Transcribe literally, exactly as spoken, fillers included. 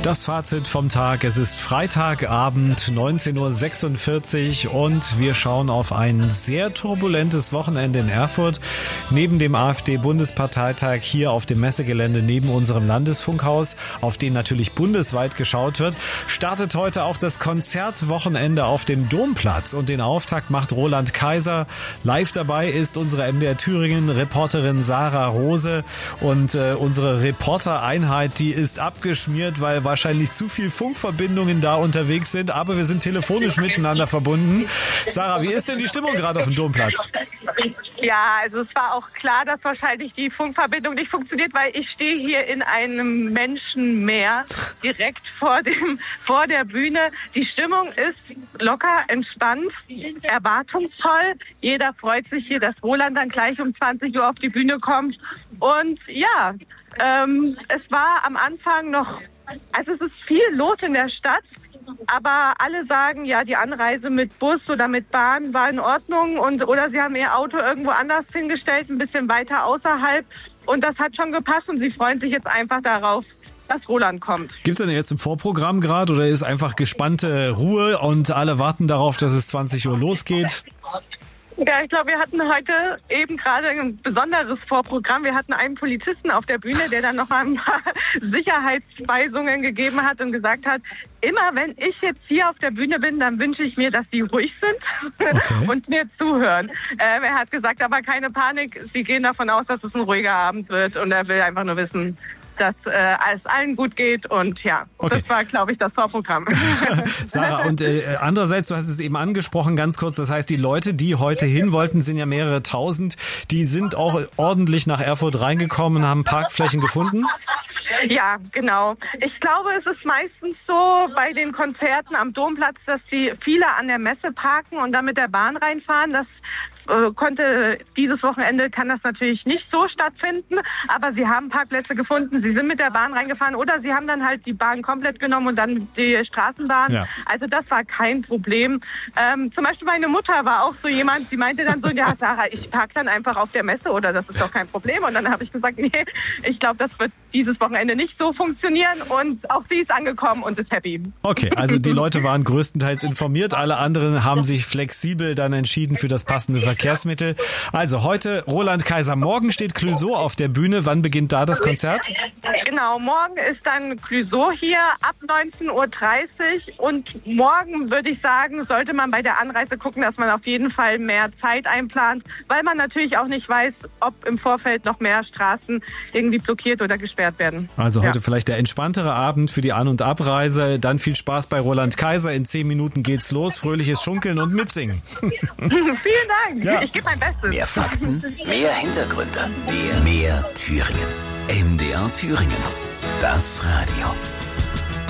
Das Fazit vom Tag. Es ist Freitagabend, neunzehn Uhr sechsundvierzig und wir schauen auf ein sehr turbulentes Wochenende in Erfurt. Neben dem AfD-Bundesparteitag hier auf dem Messegelände neben unserem Landesfunkhaus, auf den natürlich bundesweit geschaut wird, startet heute auch das Konzertwochenende auf dem Domplatz und den Auftakt macht Roland Kaiser. Live dabei ist unsere M D R Thüringen-Reporterin Sarah Rose und äh, unsere Reportereinheit, die ist abgeschmiert, weil wahrscheinlich zu viel Funkverbindungen da unterwegs sind, aber wir sind telefonisch miteinander verbunden. Sarah, wie ist denn die Stimmung gerade auf dem Domplatz? Ja, also es war auch klar, dass wahrscheinlich die Funkverbindung nicht funktioniert, weil ich stehe hier in einem Menschenmeer direkt vor dem vor der Bühne. Die Stimmung ist locker, entspannt, erwartungsvoll. Jeder freut sich hier, dass Roland dann gleich um zwanzig Uhr auf die Bühne kommt. Und ja, ähm, es war am Anfang noch, also es ist viel los in der Stadt. Aber alle sagen, ja, die Anreise mit Bus oder mit Bahn war in Ordnung und oder sie haben ihr Auto irgendwo anders hingestellt, ein bisschen weiter außerhalb. Und das hat schon gepasst und sie freuen sich jetzt einfach darauf, dass Roland kommt. Gibt es denn jetzt ein Vorprogramm gerade oder ist einfach gespannte Ruhe und alle warten darauf, dass es zwanzig Uhr losgeht? Ja, ich glaube, wir hatten heute eben gerade ein besonderes Vorprogramm. Wir hatten einen Polizisten auf der Bühne, der dann noch mal ein paar Sicherheitsweisungen gegeben hat und gesagt hat, immer wenn ich jetzt hier auf der Bühne bin, dann wünsche ich mir, dass die ruhig sind okay. und mir zuhören. Äh, er hat gesagt, aber keine Panik, sie gehen davon aus, dass es ein ruhiger Abend wird und er will einfach nur wissen, dass äh, es allen gut geht und ja, okay. Das war, glaube ich, das Vorprogramm. Sarah, und äh, andererseits, du hast es eben angesprochen, ganz kurz, das heißt, die Leute, die heute hin wollten, sind ja mehrere tausend, die sind auch ordentlich nach Erfurt reingekommen und haben Parkflächen gefunden? Ja, genau. Ich glaube, es ist meistens so bei den Konzerten am Domplatz, dass die viele an der Messe parken und dann mit der Bahn reinfahren. Das äh, konnte dieses Wochenende kann das natürlich nicht so stattfinden, aber sie haben Parkplätze gefunden. Sie sind mit der Bahn reingefahren oder sie haben dann halt die Bahn komplett genommen und dann die Straßenbahn. Ja. Also das war kein Problem. Ähm, zum Beispiel meine Mutter war auch so jemand, die meinte dann so, ja Sarah, ich parke dann einfach auf der Messe oder das ist doch kein Problem. Und dann habe ich gesagt, nee, ich glaube, das wird dieses Wochenende nicht so funktionieren und auch sie ist angekommen und ist happy. Okay, also die Leute waren größtenteils informiert, alle anderen haben sich flexibel dann entschieden für das passende Verkehrsmittel. Also heute Roland Kaiser, morgen steht Clouseau auf der Bühne. Wann beginnt da das Konzert? Genau, morgen ist dann Clouseau hier ab neunzehn Uhr dreißig und morgen würde ich sagen, sollte man bei der Anreise gucken, dass man auf jeden Fall mehr Zeit einplant, weil man natürlich auch nicht weiß, ob im Vorfeld noch mehr Straßen irgendwie blockiert oder gesperrt werden. Also heute ja. vielleicht der entspanntere Abend für die An- und Abreise. Dann viel Spaß bei Roland Kaiser. In zehn Minuten geht's los. Fröhliches Schunkeln und Mitsingen. Vielen Dank. Ja. Ich gebe mein Bestes. Mehr Fakten, mehr Hintergründe, mehr, mehr Thüringen. M D R Thüringen. Das Radio.